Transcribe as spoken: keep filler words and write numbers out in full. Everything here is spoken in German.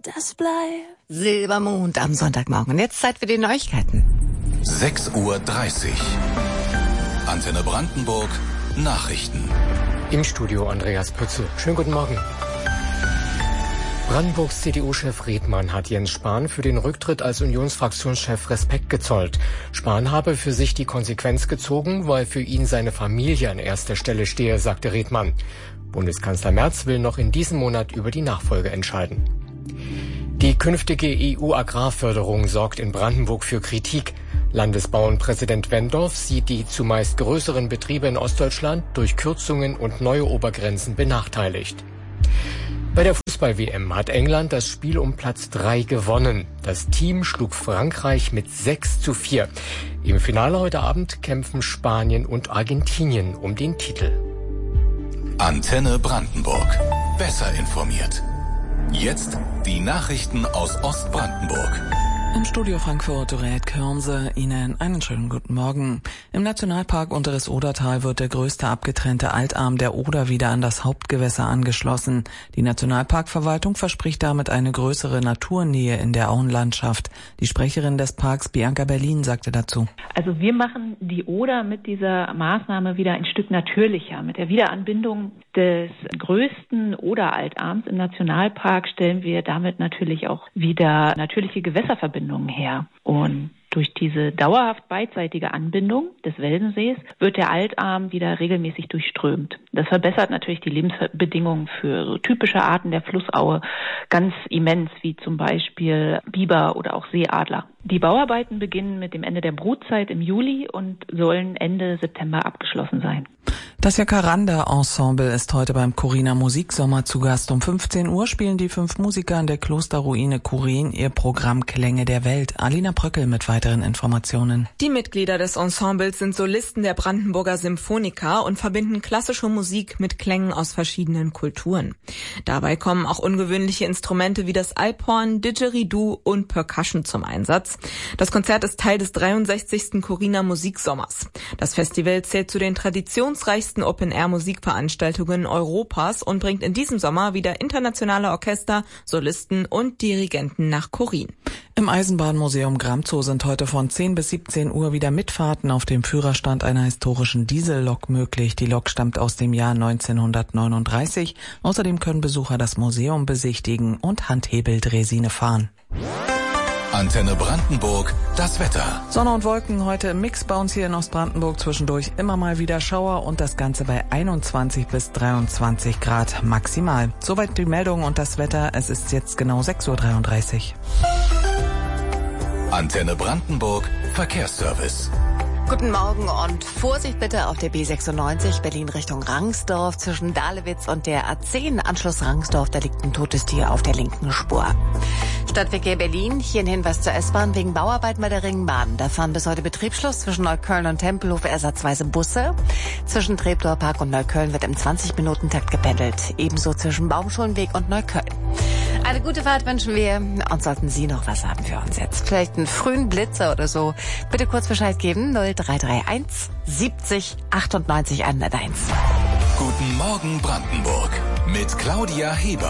das bleibt. Silbermond am Sonntagmorgen. Jetzt Zeit für die Neuigkeiten. sechs Uhr dreißig. Antenne Brandenburg. Nachrichten. Im Studio Andreas Pützel. Schönen guten Morgen. Brandenburgs C D U-Chef Redmann hat Jens Spahn für den Rücktritt als Unionsfraktionschef Respekt gezollt. Spahn habe für sich die Konsequenz gezogen, weil für ihn seine Familie an erster Stelle stehe, sagte Redmann. Bundeskanzler Merz will noch in diesem Monat über die Nachfolge entscheiden. Die künftige E U-Agrarförderung sorgt in Brandenburg für Kritik. Landesbauernpräsident Wendorf sieht die zumeist größeren Betriebe in Ostdeutschland durch Kürzungen und neue Obergrenzen benachteiligt. Bei der Fußball-W M hat England das Spiel um Platz drei gewonnen. Das Team schlug Frankreich mit sechs zu vier. Im Finale heute Abend kämpfen Spanien und Argentinien um den Titel. Antenne Brandenburg. Besser informiert. Jetzt die Nachrichten aus Ostbrandenburg. Im Studio Frankfurt, Dorette Körnse, Ihnen einen schönen guten Morgen. Im Nationalpark Unteres Odertal wird der größte abgetrennte Altarm der Oder wieder an das Hauptgewässer angeschlossen. Die Nationalparkverwaltung verspricht damit eine größere Naturnähe in der Auenlandschaft. Die Sprecherin des Parks, Bianca Berlin, sagte dazu: Also wir machen die Oder mit dieser Maßnahme wieder ein Stück natürlicher. Mit der Wiederanbindung des größten Oder-Altarms im Nationalpark stellen wir damit natürlich auch wieder natürliche Gewässerverbindungen her. Und durch diese dauerhaft beidseitige Anbindung des Welsensees wird der Altarm wieder regelmäßig durchströmt. Das verbessert natürlich die Lebensbedingungen für so typische Arten der Flussaue ganz immens, wie zum Beispiel Biber oder auch Seeadler. Die Bauarbeiten beginnen mit dem Ende der Brutzeit im Juli und sollen Ende September abgeschlossen sein. Das Jacaranda-Ensemble ist heute beim Kuriner Musiksommer zu Gast. Um fünfzehn Uhr spielen die fünf Musiker an der Klosterruine Kurin ihr Programm Klänge der Welt. Alina Bröckel mit weiteren Informationen. Die Mitglieder des Ensembles sind Solisten der Brandenburger Symphoniker und verbinden klassische Musik mit Klängen aus verschiedenen Kulturen. Dabei kommen auch ungewöhnliche Instrumente wie das Alphorn, Didgeridoo und Percussion zum Einsatz. Das Konzert ist Teil des dreiundsechzigsten Kuriner Musiksommers. Das Festival zählt zu den traditionsreichsten Open-Air-Musikveranstaltungen Europas und bringt in diesem Sommer wieder internationale Orchester, Solisten und Dirigenten nach Kurin. Im Eisenbahnmuseum Gramzow sind heute von zehn bis siebzehn Uhr wieder Mitfahrten auf dem Führerstand einer historischen Diesellok möglich. Die Lok stammt aus dem Jahr neunzehnhundertneununddreißig. Außerdem können Besucher das Museum besichtigen und Handhebeldresine fahren. Antenne Brandenburg, das Wetter. Sonne und Wolken heute im Mix bei uns hier in Ostbrandenburg. Zwischendurch immer mal wieder Schauer und das Ganze bei einundzwanzig bis dreiundzwanzig Grad maximal. Soweit die Meldung und das Wetter. Es ist jetzt genau sechs Uhr dreiunddreißig. Antenne Brandenburg, Verkehrsservice. Guten Morgen und Vorsicht bitte auf der B sechsundneunzig Berlin Richtung Rangsdorf zwischen Dahlewitz und der A zehn Anschluss Rangsdorf. Da liegt ein totes Tier auf der linken Spur. Stadtverkehr Berlin, hier ein Hinweis zur S-Bahn wegen Bauarbeiten bei der Ringbahn. Da fahren bis heute Betriebsschluss zwischen Neukölln und Tempelhof ersatzweise Busse. Zwischen Treptower Park und Neukölln wird im zwanzig-Minuten-Takt gependelt. Ebenso zwischen Baumschulenweg und Neukölln. Eine gute Fahrt wünschen wir. Und sollten Sie noch was haben für uns jetzt, vielleicht einen frühen Blitzer oder so, bitte kurz Bescheid geben. null drei drei eins siebzig achtundneunzig einhunderteins. Guten Morgen Brandenburg mit Claudia Heber.